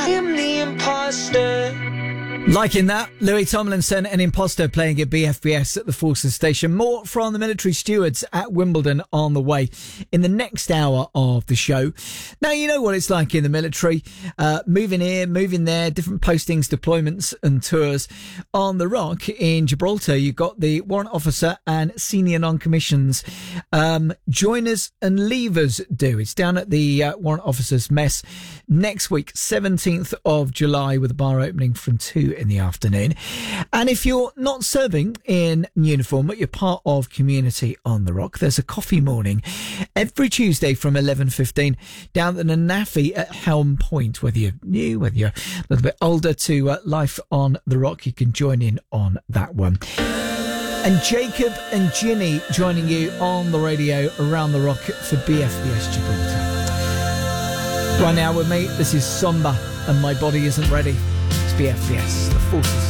am the imposter. Liking that, Louis Tomlinson and Imposter playing at BFBS at the Forces Station. More from the military stewards at Wimbledon on the way in the next hour of the show. Now, you know what it's like in the military. Moving here, moving there, different postings, deployments and tours. On the Rock in Gibraltar, you've got the warrant officer and senior non-commissions joiners and leavers do. It's down at the warrant officers mess next week, 17th of July, with a bar opening from 2 in the afternoon. And if you're not serving in uniform, but you're part of community on the Rock, there's a coffee morning every Tuesday from 11:15 down at the NAFI at Helm Point. Whether you're new, whether you're a little bit older to life on the Rock, you can join in on that one. And Jacob and Ginny joining you on the radio around the Rock for BFBS Gibraltar. Right now with me, this is Somba and My Body Isn't Ready. It's BFBS, the Forces